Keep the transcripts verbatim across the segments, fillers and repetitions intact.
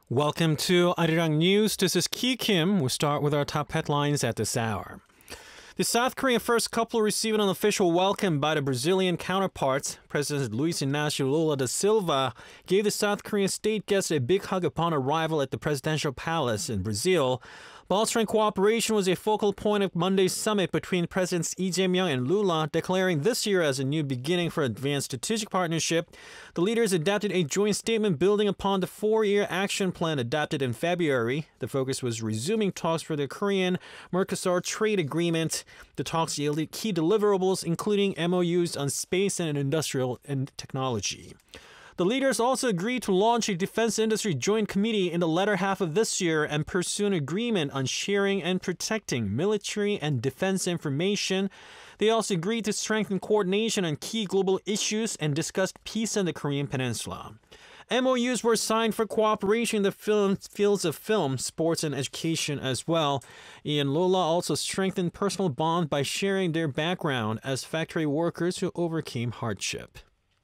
Welcome to Arirang News. This is Ki Kim. We'll start with our top headlines at this hour. The South Korean first couple received an official welcome by the Brazilian counterparts. President Luiz Inácio Lula da Silva gave the South Korean state guest a big hug upon arrival at the presidential palace in Brazil. Bolstering cooperation was a focal point of Monday's summit between Presidents Lee Jae-myung and Lula, declaring this year as a new beginning for advanced strategic partnership. The leaders adopted a joint statement building upon the four-year action plan adopted in February. The focus was resuming talks for the Korean-Mercosur trade agreement. The talks yielded key deliverables, including M O Us on space and industrial and technology. The leaders also agreed to launch a defense industry joint committee in the latter half of this year and pursue an agreement on sharing and protecting military and defense information. They also agreed to strengthen coordination on key global issues and discussed peace in the Korean Peninsula. M O Us were signed for cooperation in the film, fields of film, sports, and education as well. Lee and Lula also strengthened personal bond by sharing their background as factory workers who overcame hardship.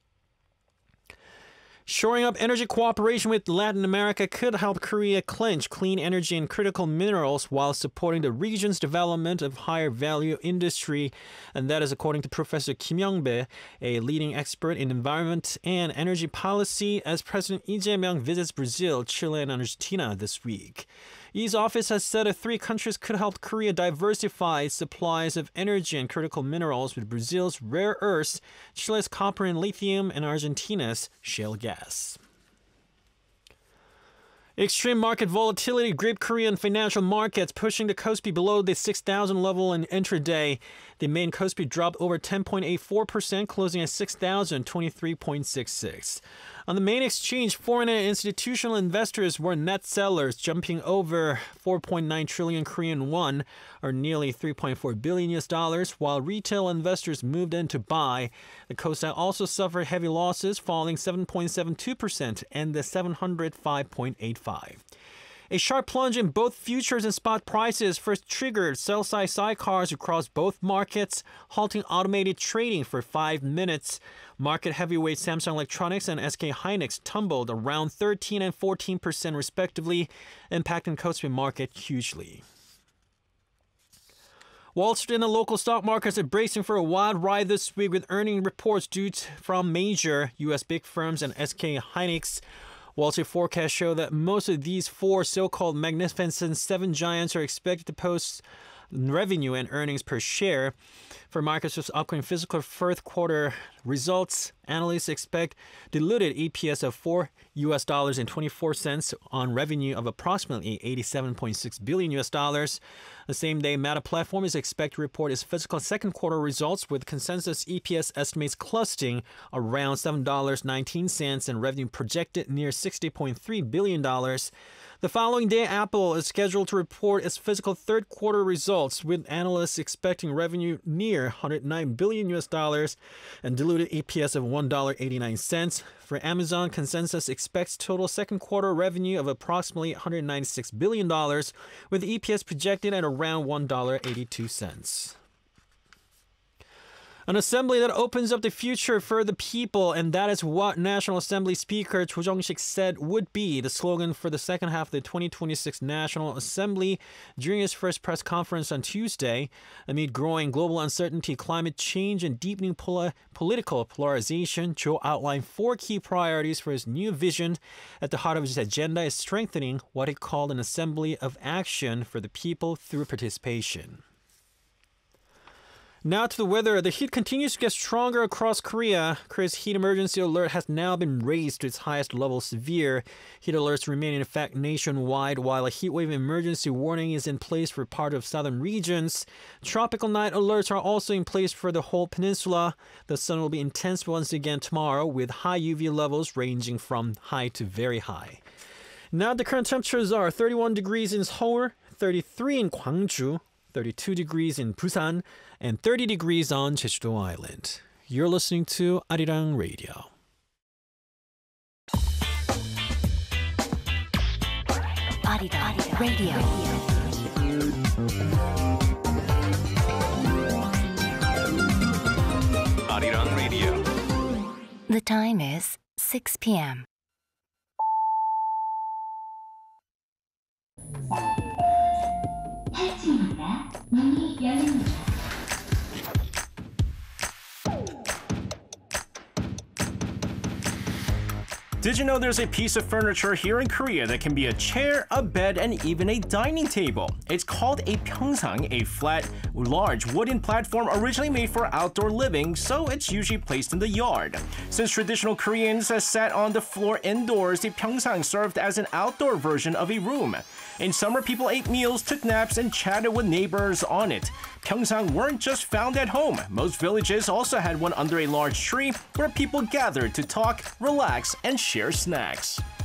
Shoring up energy cooperation with Latin America could help Korea clinch clean energy and critical minerals while supporting the region's development of higher value industry. And that is according to Professor Kim Young-bae, a leading expert in environment and energy policy, as President Lee Jae-myung visits Brazil, Chile, and Argentina this week. Lee's office has said the three countries could help Korea diversify supplies of energy and critical minerals with Brazil's rare earths, Chile's copper and lithium, and Argentina's shale gas. Extreme market volatility gripped Korean financial markets, pushing the Kospi below the six thousand level in intraday. The main Kospi dropped over ten point eight four percent, closing at six thousand twenty-three point six six. On the main exchange, foreign and institutional investors were net sellers, jumping over four point nine trillion Korean won, or nearly three point four billion U S dollars, while retail investors moved in to buy. The Kosdaq also suffered heavy losses, falling seven point seven two percent and the seven hundred five point eight five. A sharp plunge in both futures and spot prices first triggered sell-side sidecars across both markets, halting automated trading for five minutes. Market heavyweight Samsung Electronics and S K Hynix tumbled around thirteen and fourteen percent respectively, impacting Kospi market hugely. Wall Street and the local stock markets are bracing for a wild ride this week with earnings reports due from major U S big firms and S K Hynix. Wall Street forecasts show that most of these four so-called Magnificent Seven giants are expected to post revenue and earnings per share. For Microsoft's upcoming fiscal fourth quarter results, analysts expect diluted E P S of four U S dollars and twenty-four cents on revenue of approximately eighty-seven point six billion U S dollars. The same day, Meta Platform is expected to report its fiscal second quarter results, with consensus E P S estimates clustering around seven dollars and nineteen cents and revenue projected near sixty point three billion dollars. The following day, Apple is scheduled to report its fiscal third quarter results, with analysts expecting revenue near one hundred nine billion U S dollars and diluted E P S of one dollar and eighty-nine cents. For Amazon, consensus expects total second quarter revenue of approximately one hundred ninety-six billion dollars, with E P S projected at around one dollar and eighty-two cents. An assembly that opens up the future for the people, and that is what National Assembly Speaker Cho Jong-sik said would be the slogan for the second half of the twenty twenty-six National Assembly during his first press conference on Tuesday. Amid growing global uncertainty, climate change, and deepening poli- political polarization, Cho outlined four key priorities for his new vision. At the heart of his agenda is strengthening what he called an assembly of action for the people through participation. Now to the weather. The heat continues to get stronger across Korea. Korea's heat emergency alert has now been raised to its highest level, severe. Heat alerts remain in effect nationwide, while a heat wave emergency warning is in place for part of southern regions. Tropical night alerts are also in place for the whole peninsula. The sun will be intense once again tomorrow, with high U V levels ranging from high to very high. Now the current temperatures are thirty-one degrees in Seoul, thirty-three in Gwangju, thirty-two degrees in Busan, and thirty degrees on Jeju-do Island. You're listening to Arirang Radio. Arirang Radio. Arirang Radio. The time is six p.m. 문이 열립니다. Did you know there's a piece of furniture here in Korea that can be a chair, a bed, and even a dining table? It's called a pyeongsang, a flat, large wooden platform originally made for outdoor living, so it's usually placed in the yard. Since traditional Koreans sat on the floor indoors, the pyeongsang served as an outdoor version of a room. In summer, people ate meals, took naps, and chatted with neighbors on it. Pyeongsang weren't just found at home. Most villages also had one under a large tree where people gathered to talk, relax, and share snacks.